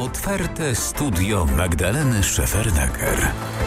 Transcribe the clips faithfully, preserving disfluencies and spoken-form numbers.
Otwarte studio Magdaleny Szefernaker.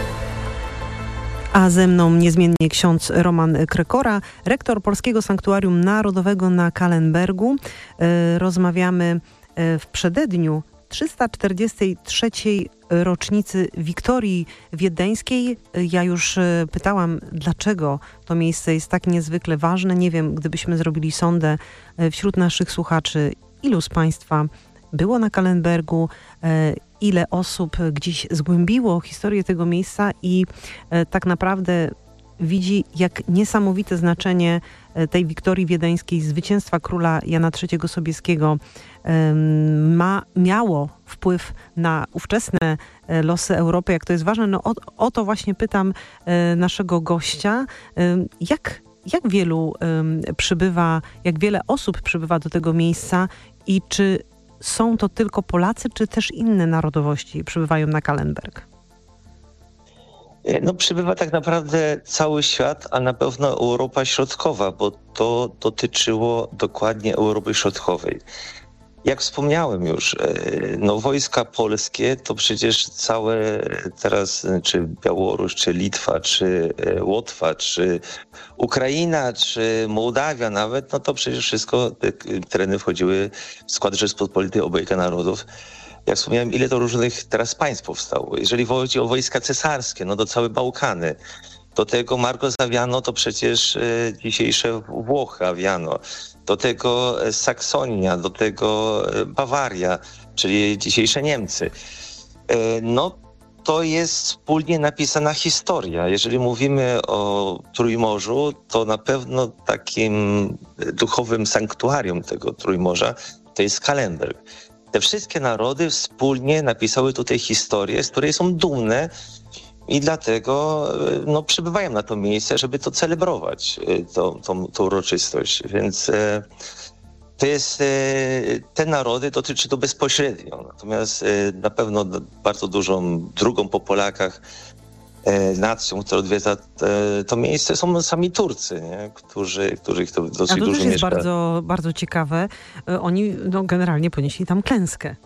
A ze mną niezmiennie ksiądz Roman Krekora, rektor Polskiego Sanktuarium Narodowego na Kallenbergu. Rozmawiamy w przededniu trzysta czterdziestej trzeciej rocznicy Wiktorii Wiedeńskiej. Ja już pytałam, dlaczego to miejsce jest tak niezwykle ważne. Nie wiem, gdybyśmy zrobili sondę wśród naszych słuchaczy, ilu z Państwa było na Kallenbergu, ile osób gdzieś zgłębiło historię tego miejsca i tak naprawdę widzi, jak niesamowite znaczenie tej Wiktorii Wiedeńskiej, zwycięstwa króla Jana trzeciego Sobieskiego ma, miało wpływ na ówczesne losy Europy, jak to jest ważne. No o, o to właśnie pytam naszego gościa. Jak, jak wielu przybywa, jak wiele osób przybywa do tego miejsca i czy są to tylko Polacy, czy też inne narodowości przybywają na Kallenberg? No przybywa tak naprawdę cały świat, a na pewno Europa Środkowa, bo to dotyczyło dokładnie Europy Środkowej. Jak wspomniałem już, no wojska polskie to przecież całe teraz, czy Białoruś, czy Litwa, czy Łotwa, czy Ukraina, czy Mołdawia nawet, no to przecież wszystko te tereny wchodziły w skład Rzeczpospolitej Obojga Narodów. Jak wspomniałem, ile to różnych teraz państw powstało. Jeżeli chodzi o wojska cesarskie, no to całe Bałkany. Do tego Marco Aviano to przecież dzisiejsze Włochy, Aviano. Do tego Saksonia, do tego Bawaria, czyli dzisiejsze Niemcy. No to jest wspólnie napisana historia. Jeżeli mówimy o Trójmorzu, to na pewno takim duchowym sanktuarium tego Trójmorza to jest Kallenberg. Te wszystkie narody wspólnie napisały tutaj historię, z której są dumne i dlatego no, przybywają na to miejsce, żeby to celebrować, tą, tą, tą uroczystość. Więc e, to jest, e, te narody dotyczy to bezpośrednio. Natomiast e, na pewno bardzo dużą, drugą po Polakach e, nacją, która odwiedza te, to miejsce, są sami Turcy, nie? Którzy, których to dosyć A to dużo też jest mieszka. bardzo, bardzo ciekawe. Oni no, generalnie ponieśli tam klęskę.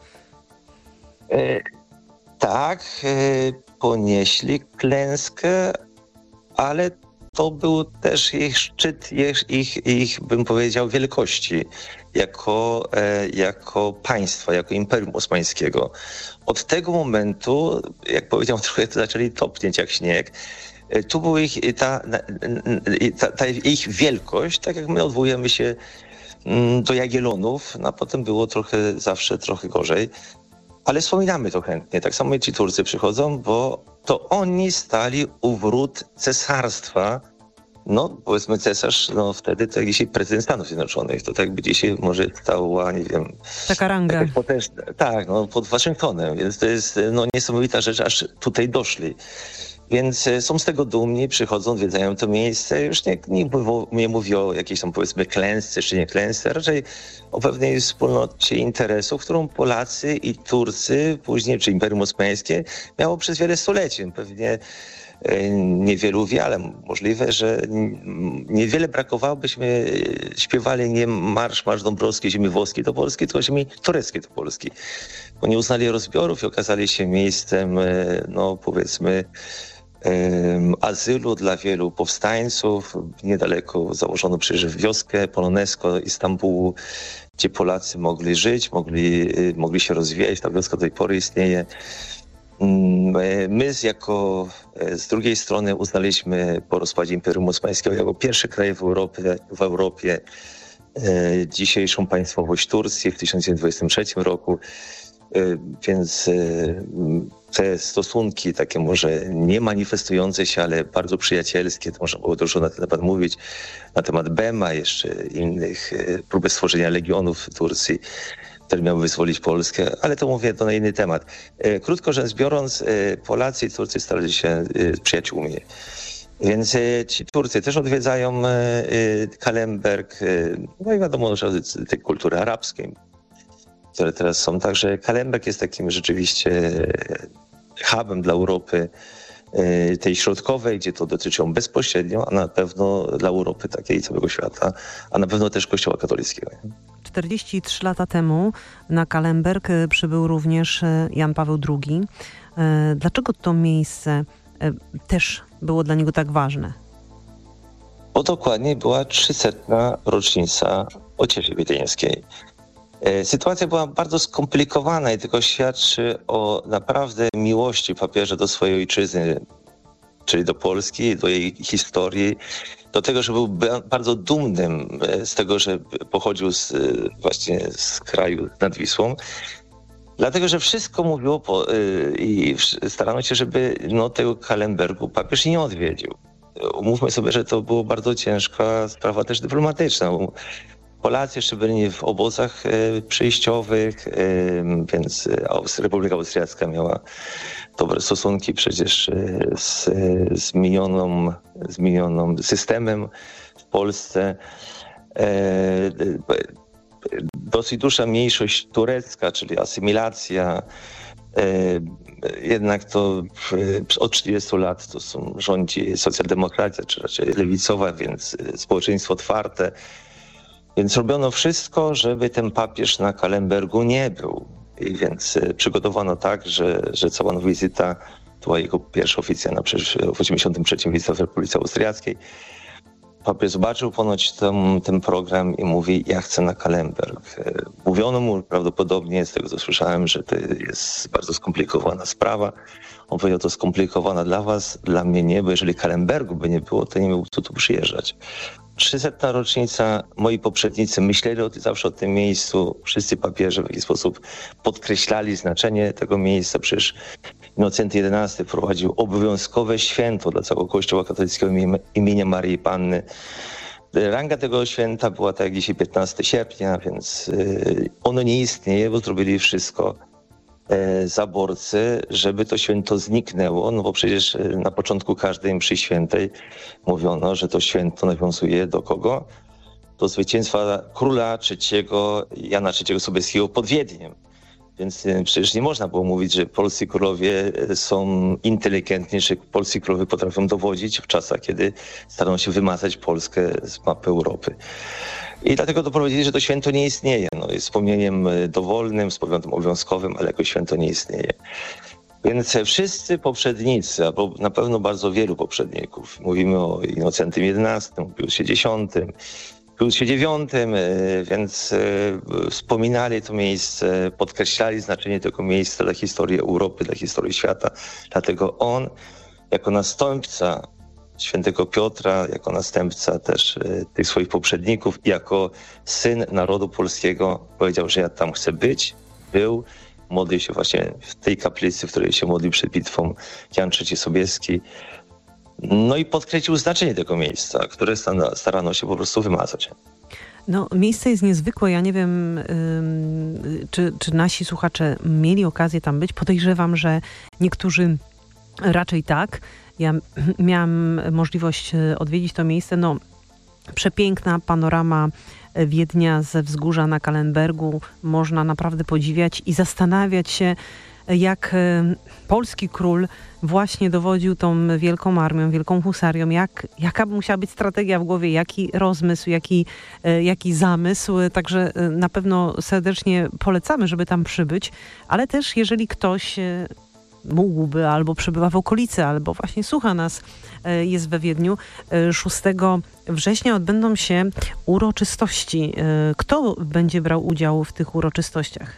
E, tak, e, ponieśli klęskę, ale to był też ich szczyt, ich, ich, ich bym powiedział, wielkości jako, e, jako państwa, jako Imperium Osmańskiego. Od tego momentu, jak powiedziałem, trochę to zaczęli topnieć jak śnieg. E, tu była ich, ta, ta, ta ich wielkość, tak jak my odwołujemy się mm, do Jagiellonów, no, a potem było trochę zawsze trochę gorzej. Ale wspominamy to chętnie. Tak samo ci Turcy przychodzą, bo to oni stali u wrót cesarstwa. No, powiedzmy cesarz, no wtedy to jak dzisiaj prezydent Stanów Zjednoczonych. To tak jakby dzisiaj może stała, nie wiem... Taka ranga. Tak, potężna, tak, no pod Waszyngtonem. Więc to jest no, niesamowita rzecz, aż tutaj doszli. Więc są z tego dumni, przychodzą, odwiedzają to miejsce. Już nie, nie, nie mówi o jakiejś tam powiedzmy klęsce czy nie klęsce, raczej o pewnej wspólnocie interesów, którą Polacy i Turcy, później czy Imperium Osmańskie miało przez wiele stoleci. Pewnie niewielu wie, ale możliwe, że niewiele brakowało, byśmy śpiewali nie marsz, marsz Dąbrowski, ziemi włoskiej do Polski, tylko ziemi tureckiej do Polski. Bo nie uznali rozbiorów i okazali się miejscem, no powiedzmy, um, azylu dla wielu powstańców. Niedaleko założono przecież wioskę Polonesko Istambułu, gdzie Polacy mogli żyć, mogli, mogli się rozwijać. Ta wioska do tej pory istnieje. My jako z drugiej strony uznaliśmy po rozpadzie Imperium Osmańskiego jako pierwszy kraj w Europie, w Europie dzisiejszą państwowość Turcji w tysiąc dziewięćset dwudziestym trzecim roku. Więc te stosunki takie może nie manifestujące się, ale bardzo przyjacielskie, to można było dużo na ten temat mówić, na temat Bema, jeszcze innych próby stworzenia legionów w Turcji, które miały wyzwolić Polskę, ale to mówię to na inny temat. Krótko rzecz biorąc, Polacy i Turcy stali się przyjaciółmi. Więc ci Turcy też odwiedzają Kallenberg, no i wiadomo, że tej kultury arabskiej, które teraz są. Także Kallenberg jest takim rzeczywiście hubem dla Europy tej środkowej, gdzie to dotyczy ją bezpośrednio, a na pewno dla Europy takiej całego świata, a na pewno też Kościoła katolickiego. czterdzieści trzy lata temu na Calenberg przybył również Jan Paweł drugi. Dlaczego to miejsce też było dla niego tak ważne? Bo dokładnie była trzysetna rocznica Ocieczeństwa wiedeńskiej. Sytuacja była bardzo skomplikowana i tylko świadczy o naprawdę miłości papieża do swojej ojczyzny, czyli do Polski, do jej historii, do tego, że był bardzo dumnym z tego, że pochodził z, właśnie z kraju nad Wisłą. Dlatego, że wszystko mówiło po, i starano się, żeby no, tego Calenbergu papież nie odwiedził. Umówmy sobie, że to była bardzo ciężka sprawa też dyplomatyczna. Polacy jeszcze byli w obozach przejściowych, więc Republika Austriacka miała dobre stosunki przecież z zmienioną, zmienioną systemem w Polsce. Dosyć duża mniejszość turecka, czyli asymilacja. Jednak to od trzydziestu lat to są, rządzi socjaldemokracja, czy raczej lewicowa, więc społeczeństwo otwarte. Więc robiono wszystko, żeby ten papież na Calenbergu nie był. I więc przygotowano tak, że, że cała wizyta, to była jego pierwsza oficjalna, przecież w osiemdziesiątym trzecim wizyta w Republice Austriackiej. Papież zobaczył ponoć ten, ten program i mówi, ja chcę na Calenberg. Mówiono mu prawdopodobnie, z tego co słyszałem, że to jest bardzo skomplikowana sprawa. On powiedział, to skomplikowana dla was, dla mnie nie, bo jeżeli Calenbergu by nie było, to nie mógł tu, tu przyjeżdżać. trzysetna rocznica, moi poprzednicy myśleli o, zawsze o tym miejscu, wszyscy papieże w jakiś sposób podkreślali znaczenie tego miejsca. Przecież Innocenty jedenasty prowadził obowiązkowe święto dla całego Kościoła katolickiego imienia Maryi Panny. Ranga tego święta była tak jak dzisiaj piętnastego sierpnia, więc ono nie istnieje, bo zrobili wszystko zaborcy, żeby to święto zniknęło, no bo przecież na początku każdej mszy świętej mówiono, że to święto nawiązuje do kogo? Do zwycięstwa króla trzeciego, Jana trzeciego Sobieskiego pod Wiedniem. Więc przecież nie można było mówić, że polscy królowie są inteligentni, że polscy królowie potrafią dowodzić w czasach, kiedy starano się wymazać Polskę z mapy Europy. I dlatego doprowadzili, że to święto nie istnieje. No, jest wspomnieniem dowolnym, wspomnieniem obowiązkowym, ale jako święto nie istnieje. Więc wszyscy poprzednicy, albo na pewno bardzo wielu poprzedników, mówimy o Innocentym jedenastym, Piusie dziesiątym, Piusie dziewiątym, więc wspominali to miejsce, podkreślali znaczenie tego miejsca dla historii Europy, dla historii świata. Dlatego on, jako następca świętego Piotra, jako następca też tych swoich poprzedników, jako syn narodu polskiego powiedział, że ja tam chcę być, był, modlił się właśnie w tej kaplicy, w której się modlił przed bitwą Jan trzeci Sobieski. No i podkreślił znaczenie tego miejsca, które starano się po prostu wymazać. No, miejsce jest niezwykłe. Ja nie wiem, yy, czy, czy nasi słuchacze mieli okazję tam być. Podejrzewam, że niektórzy raczej tak. Ja miałam możliwość odwiedzić to miejsce. No, przepiękna panorama Wiednia ze wzgórza na Calenbergu. Można naprawdę podziwiać i zastanawiać się, jak polski król właśnie dowodził tą wielką armią, wielką husarią, jak, jaka musiała być strategia w głowie, jaki rozmysł, jaki, jaki zamysł. Także na pewno serdecznie polecamy, żeby tam przybyć, ale też jeżeli ktoś mógłby albo przebywa w okolicy, albo właśnie słucha nas, jest we Wiedniu, szóstego września odbędą się uroczystości. Kto będzie brał udział w tych uroczystościach?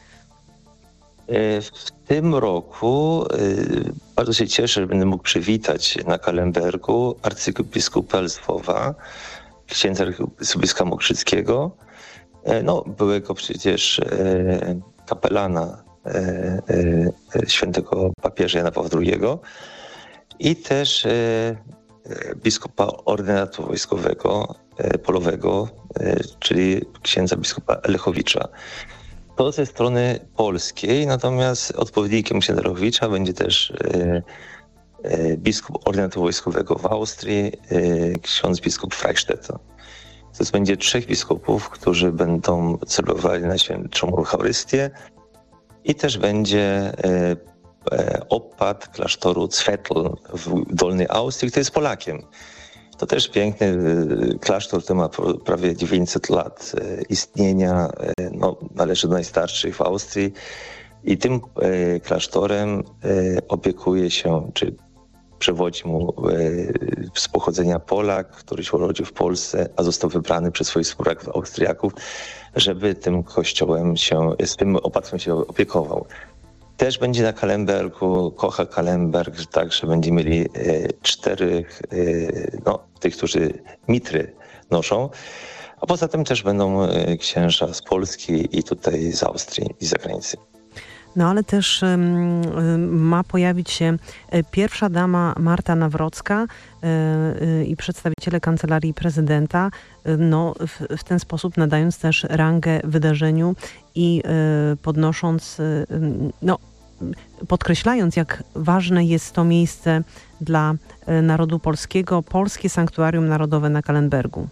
W tym roku bardzo się cieszę, że będę mógł przywitać na Calenbergu arcybiskupa Lwowa, księdza Sobieska Mokrzyckiego, no, byłego przecież kapelana świętego papieża Jana Pawła drugiego i też biskupa ordynatu wojskowego, polowego, czyli księdza biskupa Lechowicza. To ze strony polskiej, natomiast odpowiednikiem księdza Lechowicza będzie też biskup ordynatu wojskowego w Austrii, ksiądz biskup Freistetter. To będzie trzech biskupów, którzy będą celowali na świętą Eucharystię i też będzie opat klasztoru Zwettl w Dolnej Austrii, który jest Polakiem. To też piękny klasztor, który ma prawie dziewięćset lat istnienia, no, należy do najstarszych w Austrii i tym klasztorem opiekuje się, czy przewodzi mu z pochodzenia Polak, który się urodził w Polsce, a został wybrany przez swoich współpraków Austriaków, żeby tym kościołem się, z tym opatkiem się opiekował. Też będzie na Calenbergu, kocha Calenberg, także będziemy mieli czterech, no, tych, którzy mitry noszą, a poza tym też będą księża z Polski i tutaj z Austrii i z zagranicy. No ale też um, ma pojawić się pierwsza dama Marta Nawrocka y, i przedstawiciele Kancelarii Prezydenta, y, no, w, w ten sposób nadając też rangę wydarzeniu i y, podnosząc, y, no, podkreślając, jak ważne jest to miejsce dla y, narodu polskiego, Polskie Sanktuarium Narodowe na Calenbergu.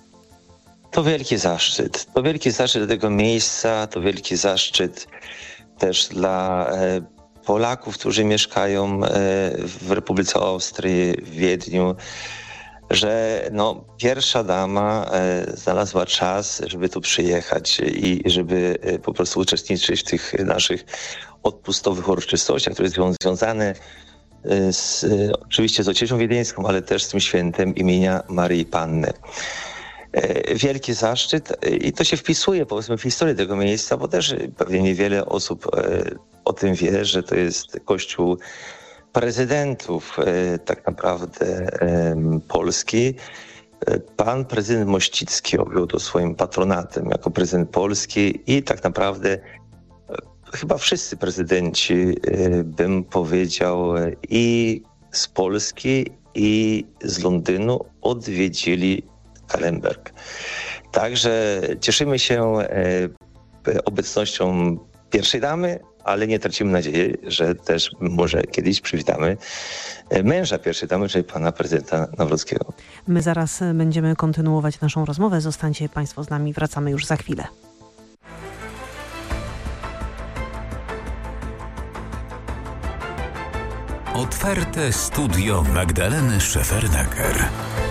To wielki zaszczyt. To wielki zaszczyt tego miejsca, to wielki zaszczyt też dla Polaków, którzy mieszkają w Republice Austrii, w Wiedniu, że no, pierwsza dama znalazła czas, żeby tu przyjechać i żeby po prostu uczestniczyć w tych naszych odpustowych uroczystościach, które są związane z, oczywiście z Ocieczą Wiedeńską, ale też z tym świętem imienia Maryi Panny. Wielki zaszczyt i to się wpisuje, powiedzmy, w historię tego miejsca, bo też pewnie niewiele osób o tym wie, że to jest kościół prezydentów tak naprawdę Polski. Pan prezydent Mościcki objął to swoim patronatem jako prezydent Polski i tak naprawdę chyba wszyscy prezydenci, bym powiedział, i z Polski, i z Londynu odwiedzili Calenberg. Także cieszymy się obecnością pierwszej damy, ale nie tracimy nadziei, że też może kiedyś przywitamy męża pierwszej damy, czyli pana prezydenta Nawrockiego. My zaraz będziemy kontynuować naszą rozmowę. Zostańcie państwo z nami, wracamy już za chwilę. Otwarte studio Magdaleny Szefernaker.